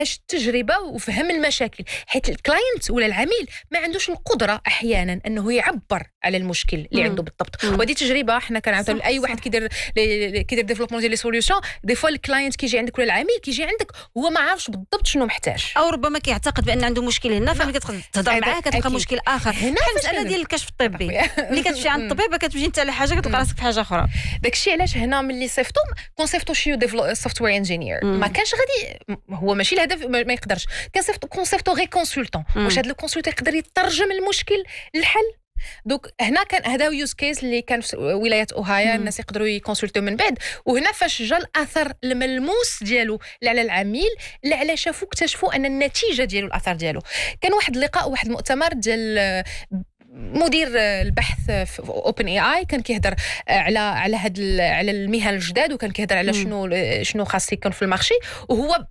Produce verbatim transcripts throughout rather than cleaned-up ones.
التجربه وفهم المشاكل، حيت الكلاينت ولا العميل ما عندوش القدره احيانا انه يعبر على المشكل اللي عنده بالضبط. ودي تجربه حنا كنعطيو لاي واحد كيدير كيدير ديفلوبمون ديال لي سوليوشن. دي فوا الكلاينت كيجي عندك ولا العميل كيجي عندك هو ما عارفش بالضبط شنو محتاج، او ربما كيعتقد بان عنده مشكل هنا، فملي كتهضر معاه كتلقى مشكل اخر. هنا المساله ديال الكشف الطبي ملي كتمشي عند الطبيب كتمشي انت على حاجه كتلقى راسك في حاجه اخرى. داكشي علاش هنا ملي صيفطو كونسيفتو شي سوفتوير انجينير ما كانش غادي، هو ماشي الهدف ما يقدرش، كونسيفتو كونسيفتو غير كونسلتون. واش هذا الكونسلتون يقدر يترجم المشكل للحل؟ دوك هنا كان هذا يوز كيس اللي كان في ولايه اوهايو، الناس يقدروا يكونسلتو من بعد. وهنا فاش جا الاثر الملموس ديالو لا على العميل لا على شافوا اكتشفوا ان النتيجه ديالو الاثر ديالو. كان واحد اللقاء واحد المؤتمر ديال مدير البحث في اوبن اي اي، كان كيهضر على على هاد على المهن الجداد، وكان كيهضر على شنو شنو خاص يكون في المارشي. وهو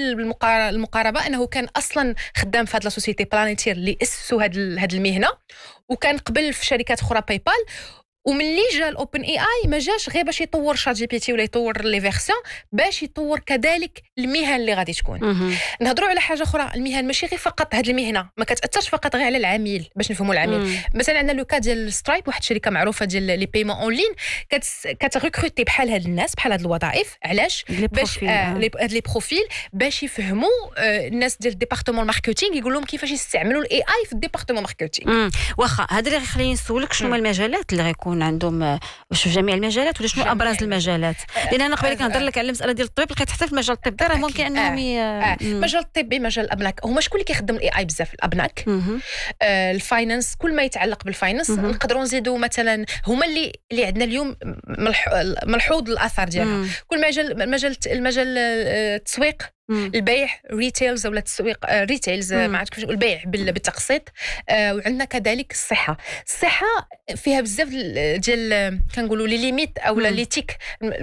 للمقاربه انه كان اصلا خدام في هاد لا سوسيتي بلانيتير اللي اسسوا هاد هاد المهنه، وكان قبل في شركات اخرى باي بال. وملي جا الاوبن اي اي ما جاش غير باش يطور شات جي بي تي ولا يطور لي فيرسيون، باش يطور كذلك المهن اللي غادي تكون. نهضروا على حاجه اخرى، المهن ماشي غير فقط هذه المهنه ما كتاثرش فقط غير على العميل باش نفهموا العميل. مم. مثلا عندنا لو كا ديال سترايب، واحد الشركه معروفه ديال لي بايمون اون لين، كتريكروتي بحال هاد الناس بحال هاد الوظائف. علاش؟ باش هاد لي بروفيل باش يفهموا آه الناس ديال ديبارتمون ماركتينغ، يقول لهم كيفاش يستعملوا الاي اي في الديبارتمون ماركتينغ. واخا هذا اللي خليني نسولك شنو هما المجالات اللي غيكون عندهم، واش في جميع المجالات ولا شنو ابرز المجالات؟ لان انا قبل كنهضر لك على المساله ديال الطب، لقيت حتى في المجال الطبي راه ممكن انهم آه. المجال الطبي، مجال الابناك، هما شكون اللي كيخدم الاي اي بزاف؟ الابناك، آه الفاينانس، كل ما يتعلق بالفاينانس. نقدروا نزيدوا مثلا هما اللي اللي عندنا اليوم ملحوظ الاثر ديالها. كل مجال المجال المجال التسويق، البيع ريتيلز ولا التسويق ريتيلز، ما عرفتش كيفاش نقول، البيع بالتقسيط. آه وعندنا كذلك الصحه. الصحه فيها بزاف ديال كنقولوا لي ليميت او ليتيك،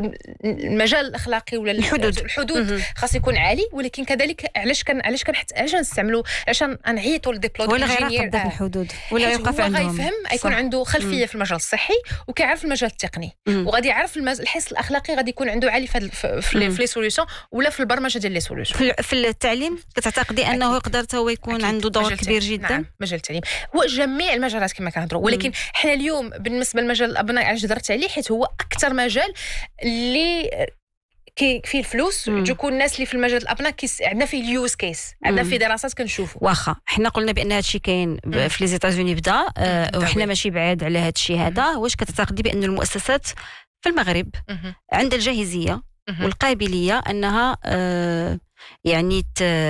المجال الاخلاقي ولا الحدود الحدود خاص يكون عالي. ولكن كذلك علاش كان علاش كنحت علاش نستعملوا عشان نعيطوا للديبلومات ولا غير يراقب داك الحدود ولا يوقف عندهم، هو غيفهم يكون عنده خلفيه في المجال الصحي وكيعرف المجال التقني، وغادي يعرف الحس الاخلاقي غادي يكون عنده عالي في في لي سوليوشن ولا في البرمجه ديال لي سوليوشن. في التعليم كتعتقدي انه يقدر هو يكون عنده دور كبير جدا؟ نعم. مجال التعليم هو جميع المجالات كما كنهضروا، ولكن حنا اليوم بالنسبه لمجال الابناء علاش هضرت عليه، حيت هو اكثر مجال اللي كي فيه الفلوس. تكون الناس اللي في المجال الابناء كيس عندنا فيه اليوز كيس، عندنا فيه دراسات كنشوفوا. واخا حنا قلنا بان هذا الشيء كاين في لي زيتازوني بدا، أه وحنا ماشي بعاد على هذا الشيء هذا. واش كتعتقدي بان المؤسسات في المغرب عندها الجاهزيه والقابليه انها أه يعني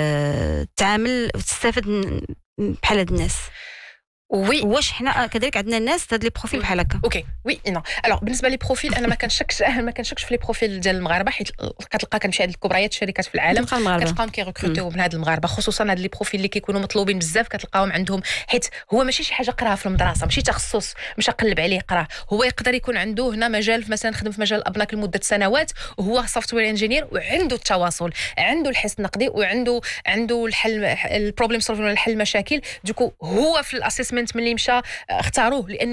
تعامل وتستافد بحال هاد الناس؟ وي واش حنا كذلك عندنا الناس هاد لي بروفيل بحال هكا؟ اوكي وي نو الوغ بالنسبه لي بروفيل انا ما كنشكش ما كنشكش في لي بروفيل ديال المغاربه، حيت كتلقى كنمشي عند الكبريات الشركات في العالم كتلقاهم كيركروتيو من هاد المغاربه، خصوصا هاد لي بروفيل اللي كيكونوا مطلوبين بزاف كتلقاهم عندهم، حيت هو ماشي شي حاجه قراها في المدرسه، ماشي تخصص مش قلب عليه قراه. هو يقدر يكون عنده هنا مجال مثلا خدم في مجال الابناك لمده سنوات وهو سوفتوير انجينير وعنده التواصل، عنده الحس النقدي وعنده عنده الحل البروبليم سولفين ولا الحل المشاكل. دوكو هو في الاسسمنت ملي مشى اختاروه لأن